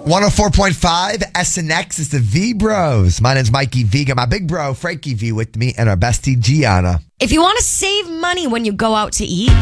104.5 SNX is the V Bros. My name's Mikey V. Got my big bro, Frankie V, with me, and our bestie, Gianna. If you want to save money when you go out to eat,